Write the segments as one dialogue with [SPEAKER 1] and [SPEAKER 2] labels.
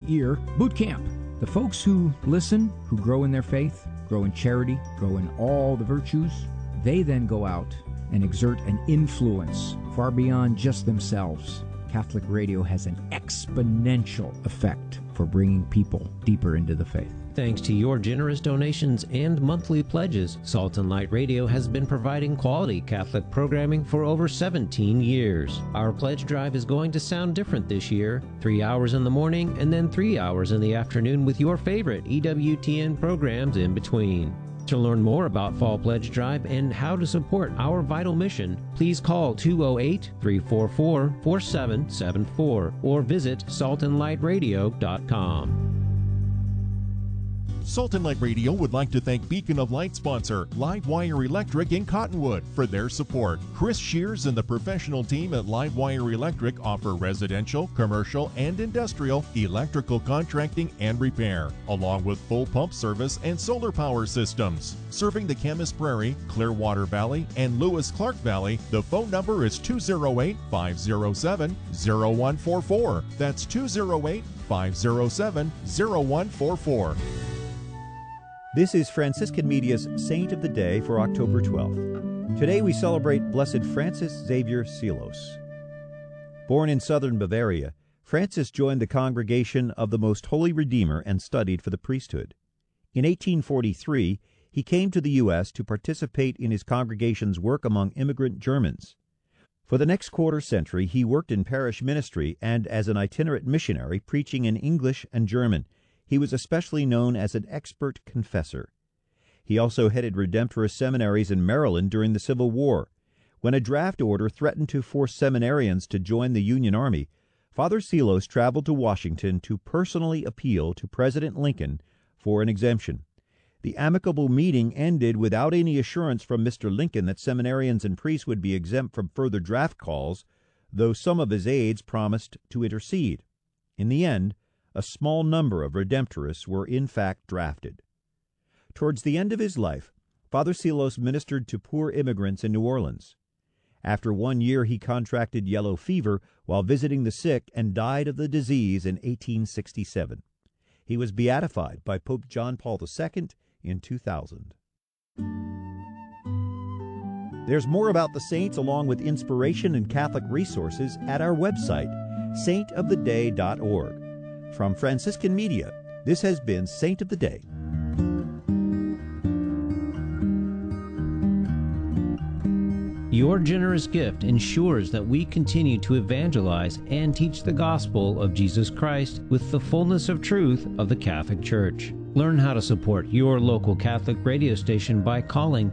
[SPEAKER 1] ear boot camp. The folks who listen, who grow in their faith, grow in charity, grow in all the virtues, they then go out and exert an influence far beyond just themselves. Catholic radio has an exponential effect for bringing people deeper into the faith.
[SPEAKER 2] Thanks to your generous donations and monthly pledges, Salt and Light Radio has been providing quality Catholic programming for over 17 years. Our pledge drive is going to sound different this year. 3 hours in the morning and then 3 hours in the afternoon with your favorite EWTN programs in between. To learn more about Fall Pledge Drive and how to support our vital mission, please call 208-344-4774 or visit saltandlightradio.com.
[SPEAKER 3] Salt and Light Radio would like to thank Beacon of Light sponsor Livewire Electric in Cottonwood for their support. Chris Shears and the professional team at Livewire Electric offer residential, commercial, and industrial electrical contracting and repair, along with full pump service and solar power systems. Serving the Camas Prairie, Clearwater Valley, and Lewis Clark Valley, the phone number is 208-507-0144. That's 208-507-0144.
[SPEAKER 4] This is Franciscan Media's Saint of the Day for October 12th. Today we celebrate Blessed Francis Xavier Seelos. Born in southern Bavaria, Francis joined the Congregation of the Most Holy Redeemer and studied for the priesthood. In 1843, he came to the U.S. to participate in his congregation's work among immigrant Germans. For the next quarter century, he worked in parish ministry and as an itinerant missionary, preaching in English and German. He was especially known as an expert confessor. He also headed Redemptorist seminaries in Maryland during the Civil War. When a draft order threatened to force seminarians to join the Union Army, Father Seelos traveled to Washington to personally appeal to President Lincoln for an exemption. The amicable meeting ended without any assurance from Mr. Lincoln that seminarians and priests would be exempt from further draft calls, though some of his aides promised to intercede. In the end, a small number of Redemptorists were in fact drafted. Towards the end of his life, Father Seelos ministered to poor immigrants in New Orleans. After 1 year, he contracted yellow fever while visiting the sick and died of the disease in 1867. He was beatified by Pope John Paul II in 2000. There's more about the saints along with inspiration and Catholic resources at our website, saintoftheday.org. From Franciscan Media, this has been Saint of the Day.
[SPEAKER 2] Your generous gift ensures that we continue to evangelize and teach the gospel of Jesus Christ with the fullness of truth of the Catholic Church. Learn how to support your local Catholic radio station by calling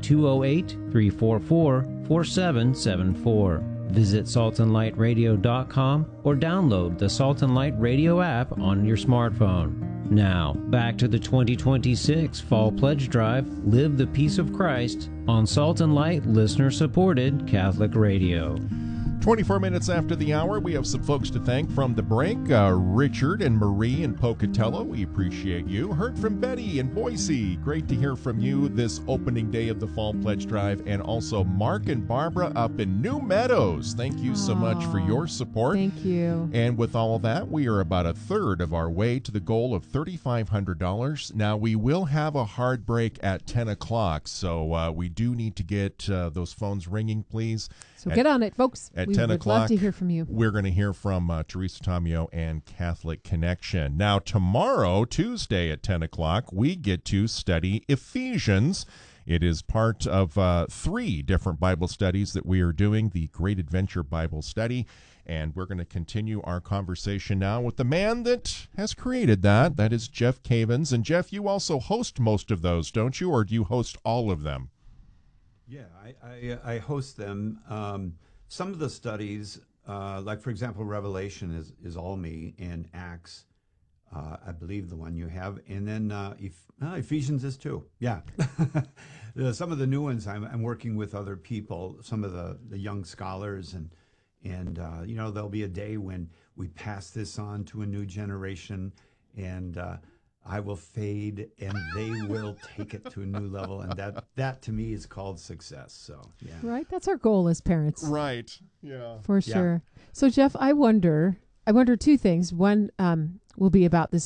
[SPEAKER 2] 208-344-4774. Visit saltandlightradio.com or download the Salt and Light Radio app on your smartphone. Now, back to the 2026 Fall Pledge Drive, Live the Peace of Christ, on Salt and Light listener-supported Catholic Radio.
[SPEAKER 3] 24 minutes after the hour, we have some folks to thank from the break. Richard and Marie in Pocatello, we appreciate you. Heard from Betty in Boise. Great to hear from you this opening day of the Fall Pledge Drive. And also Mark and Barbara up in New Meadows. Thank you so much for your support.
[SPEAKER 5] Thank you.
[SPEAKER 3] And with all of that, we are about a third of our way to the goal of $3,500. Now, we will have a hard break at 10 o'clock, so we do need to get those phones ringing, please.
[SPEAKER 5] So get on it, folks.
[SPEAKER 3] At
[SPEAKER 5] we
[SPEAKER 3] 10
[SPEAKER 5] would
[SPEAKER 3] o'clock,
[SPEAKER 5] love to hear from you.
[SPEAKER 3] We're going to hear from Teresa Tomeo and Catholic Connection. Now, tomorrow, Tuesday at 10 o'clock, we get to study Ephesians. It is part of 3 different Bible studies that we are doing, the Great Adventure Bible Study. And we're going to continue our conversation now with the man that has created that. That is Jeff Cavins. And Jeff, you also host most of those, don't you? Or do you host all of them?
[SPEAKER 6] Yeah, I host them. Some of the studies, like for example, Revelation is all me, and Acts, I believe the one you have, and then Ephesians is too. Yeah, some of the new ones I'm working with other people, some of the young scholars, and there'll be a day when we pass this on to a new generation, and I will fade and they will take it to a new level. And that to me is called success. So, yeah.
[SPEAKER 5] Right. That's our goal as parents.
[SPEAKER 3] Right. Yeah.
[SPEAKER 5] For sure. So, Jeff, I wonder 2 things. One will be about this